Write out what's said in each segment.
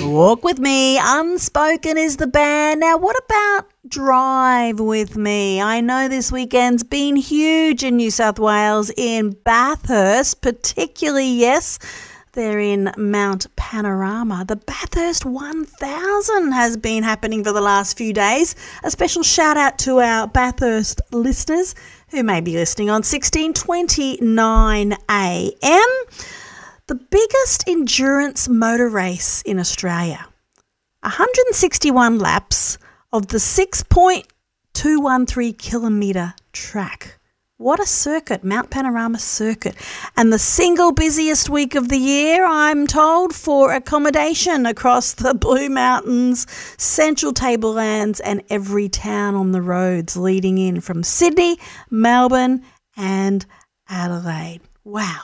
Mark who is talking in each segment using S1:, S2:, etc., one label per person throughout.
S1: Walk with me, Unspoken is the band. Now, what about Drive with me? I know this weekend's been huge in New South Wales, in Bathurst, particularly, yes, they're in Mount Panorama. The Bathurst 1000 has been happening for the last few days. A special shout out to our Bathurst listeners who may be listening on 16:29 a.m. The biggest endurance motor race in Australia. 161 laps of the 6.213 kilometre track. What a circuit, Mount Panorama Circuit. And the single busiest week of the year, I'm told, for accommodation across the Blue Mountains, Central Tablelands and every town on the roads leading in from Sydney, Melbourne and Adelaide. Wow.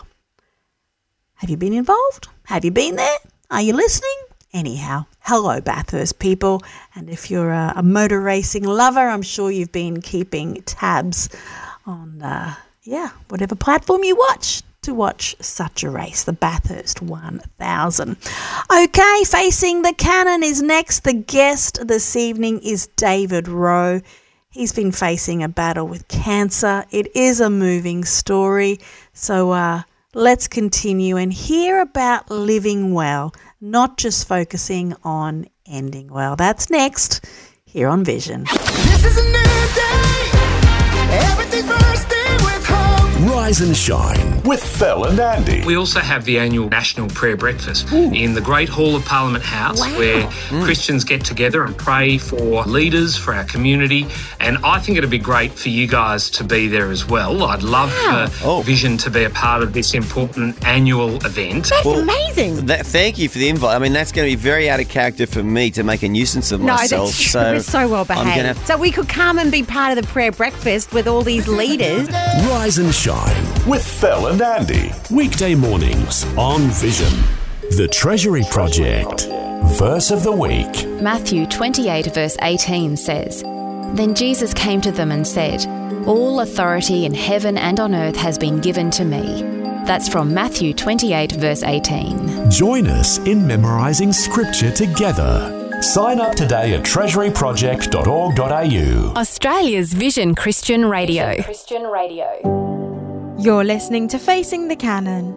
S1: Have you been involved? Have you been there? Are you listening? Anyhow, hello Bathurst people. And if you're a motor racing lover, I'm sure you've been keeping tabs on, whatever platform you watch to watch such a race, the Bathurst 1000. Okay, Facing the Cannon is next. The guest this evening is David Rowe. He's been facing a battle with cancer. It is a moving story. So let's continue and hear about living well, not just focusing on ending well. That's next here on Vision.
S2: This is a new day. Everything bursting with hope.
S3: Rise and Shine with Phil and Andy.
S4: We also have the annual National Prayer Breakfast in the Great Hall of Parliament House, where Christians get together and pray for leaders, for our community. And I think it'd be great for you guys to be there as well. I'd love for Vision to be a part of this important annual event.
S5: That's amazing.
S6: Thank you for the invite. I mean, that's going to be very out of character for me to make a nuisance of myself.
S5: We're so well behaved. So we could come and be part of the prayer breakfast with all these leaders.
S3: Rise and Shine with Phil and Andy. Weekday mornings on Vision. The Treasury Project. Verse of the week.
S7: Matthew 28 verse 18 says, "Then Jesus came to them and said, 'All authority in heaven and on earth has been given to me.'" That's from Matthew 28 verse 18.
S3: Join us in memorising scripture together. Sign up today at treasuryproject.org.au.
S7: Australia's Vision Christian Radio.
S8: You're listening to Facing the Cannon.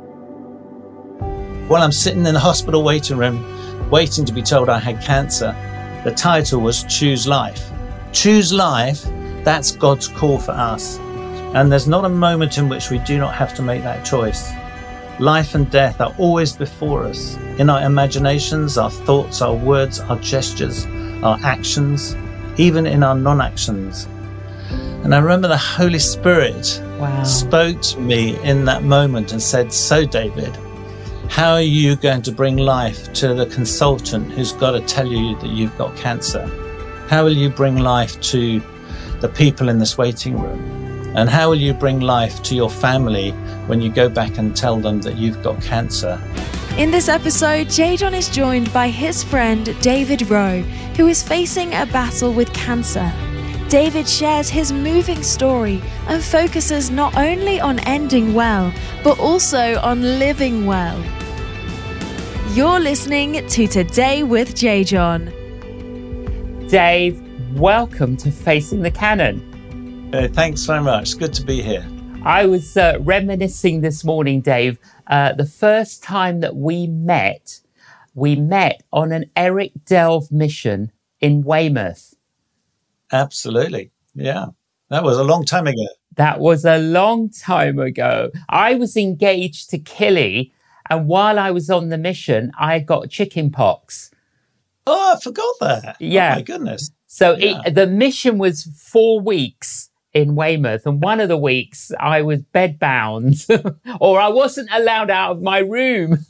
S9: While I'm sitting in the hospital waiting room, waiting to be told I had cancer, the title was Choose Life. Choose life, that's God's call for us. And there's not a moment in which we do not have to make that choice. Life and death are always before us, in our imaginations, our thoughts, our words, our gestures, our actions, even in our non-actions. And I remember the Holy Spirit spoke to me in that moment and said, "So David, how are you going to bring life to the consultant who's got to tell you that you've got cancer? How will you bring life to the people in this waiting room? And how will you bring life to your family when you go back and tell them that you've got cancer?"
S8: In this episode, Jadon is joined by his friend David Rowe, who is facing a battle with cancer. David shares his moving story and focuses not only on ending well, but also on living well. You're listening to Today with Jadon.
S10: Dave, welcome to Facing the Cannon.
S9: Thanks very much. Good to be here.
S10: I was reminiscing this morning, Dave, the first time that we met on an Eric Delve mission in Weymouth.
S9: Absolutely. Yeah. That was a long time ago.
S10: That was a long time ago. I was engaged to Killy, and while I was on the mission, I got chicken pox.
S9: Oh, I forgot that.
S10: Yeah.
S9: Oh, my goodness.
S10: So the mission was 4 weeks in Weymouth, and one of the weeks I was bedbound, or I wasn't allowed out of my room.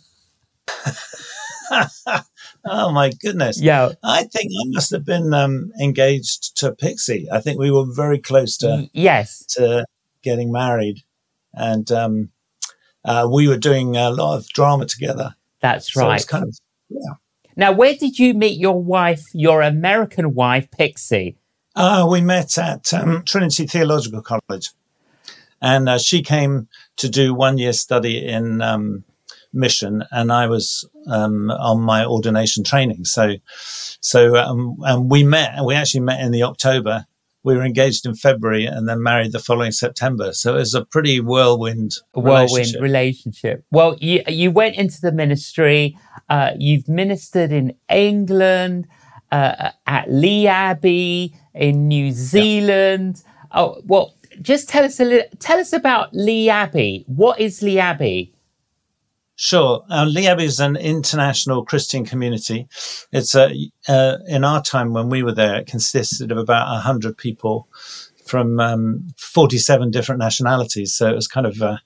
S9: Oh, my goodness.
S10: Yeah.
S9: I think I must have been engaged to Pixie. I think we were very close to getting married. And we were doing a lot of drama together.
S10: That's right.
S9: So it was
S10: Now, where did you meet your wife, your American wife, Pixie?
S9: We met at Trinity Theological College. And she came to do 1 year study in mission, and I was on my ordination training. So and we actually met in the October. We were engaged in February and then married the following September. So it was a pretty whirlwind
S10: relationship. Well, you went into the ministry. You've ministered in England, at Lee Abbey, in New Zealand. Yeah. Oh, well, just tell us about Lee Abbey. What is Lee Abbey?
S9: Sure. Lee Abbey is an international Christian community. It's in our time when we were there, it consisted of about 100 people from 47 different nationalities. So it was kind of a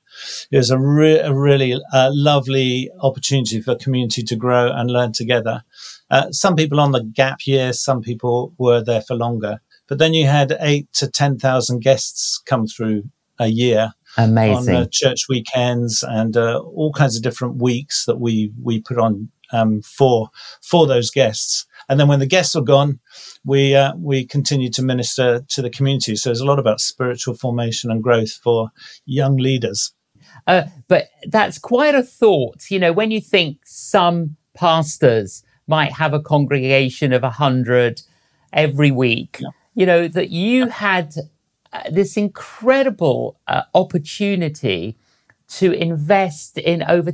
S9: really lovely opportunity for community to grow and learn together. Some people on the gap year, some people were there for longer. But then you had 8,000 to 10,000 guests come through a year.
S10: Amazing.
S9: On church weekends and all kinds of different weeks that we put on for those guests. And then when the guests were gone, we continued to minister to the community. So there's a lot about spiritual formation and growth for young leaders.
S10: But that's quite a thought. You know, when you think some pastors might have a congregation of 100 every week, you know, that you had this incredible opportunity to invest in over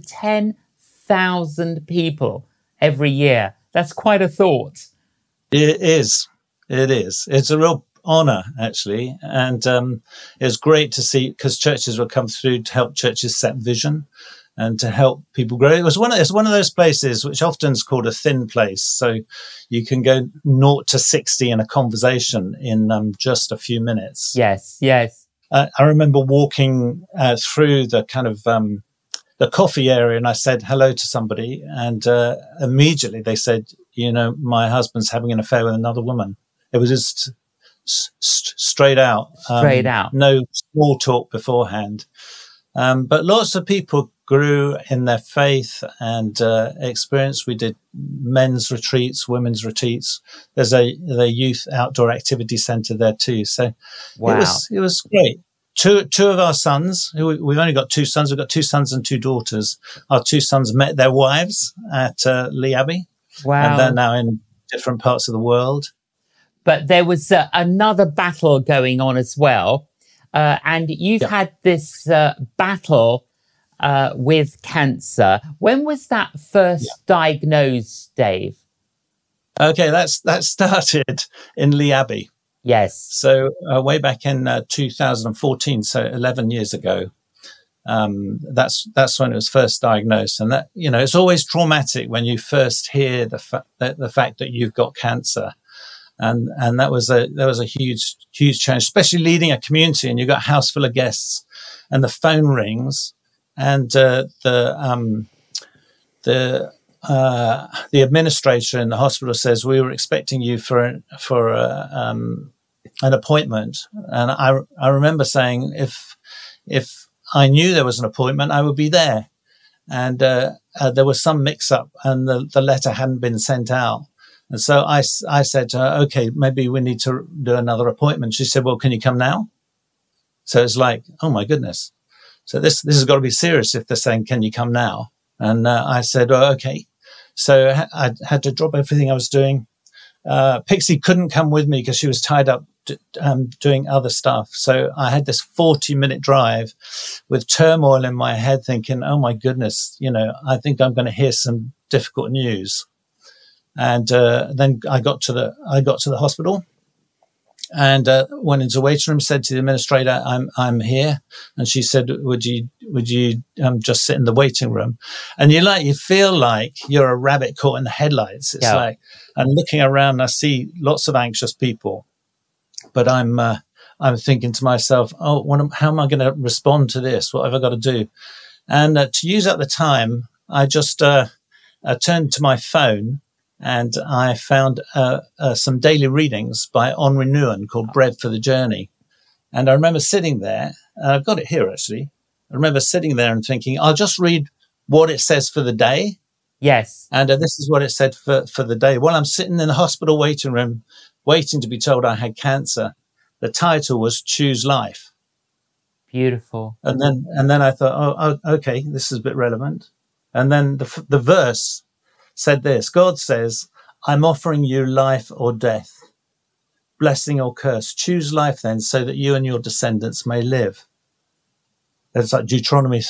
S10: 10,000 people every year. That's quite a thought.
S9: It is. It's a real honor, actually. And it's great to see, because churches will come through to help churches set vision and to help people grow. It's one of those places which often is called a thin place. So you can go 0 to 60 in a conversation in just a few minutes.
S10: Yes.
S9: I remember walking through the kind of the coffee area, and I said hello to somebody, and immediately they said, you know, my husband's having an affair with another woman. It was just straight out. No small talk beforehand. But lots of people grew in their faith and experience. We did men's retreats, women's retreats. There's a youth outdoor activity centre there too. So it was great. Two of our sons, we've only got 2 sons. We've got 2 sons and 2 daughters. Our 2 sons met their wives at Lee Abbey.
S10: Wow.
S9: And they're now in different parts of the world.
S10: But there was another battle going on as well. And you've had this battle with cancer. When was that first diagnosed, Dave?
S9: Okay, that started in Lee Abbey.
S10: Yes.
S9: So way back in 2014, so 11 years ago, that's when it was first diagnosed. And that, you know, it's always traumatic when you first hear the fact that you've got cancer. And that was a huge change, especially leading a community and you've got a house full of guests and the phone rings and the administrator in the hospital says, we were expecting you for an appointment. And I remember saying, if I knew there was an appointment, I would be there. And there was some mix up and the letter hadn't been sent out. And so I said to her, okay, maybe we need to do another appointment. She said, well, can you come now? So it's like, oh my goodness. So this has got to be serious if they're saying, can you come now? And I said, oh, okay. So I had to drop everything I was doing. Pixie couldn't come with me because she was tied up doing other stuff. So I had this 40-minute drive with turmoil in my head thinking, oh my goodness, you know, I think I'm going to hear some difficult news. And then I got to the hospital and went into the waiting room, said to the administrator, I'm here. And she said, would you just sit in the waiting room? And you feel like you're a rabbit caught in the headlights. It's like, I'm looking around and I see lots of anxious people, but I'm thinking to myself, how am I going to respond to this? What have I got to do? And to use up the time, I just turned to my phone and I found some daily readings by Henri Nouwen called Bread for the Journey. And I remember sitting there, and I've got it here actually. I remember sitting there and thinking, I'll just read what it says for the day.
S10: Yes.
S9: And this is what it said for the day. While I'm sitting in the hospital waiting room, waiting to be told I had cancer, the title was Choose Life.
S10: Beautiful.
S9: And then I thought, okay, this is a bit relevant. And then the verse said this. God says, I'm offering you life or death, blessing or curse. Choose life then, so that you and your descendants may live. It's like Deuteronomy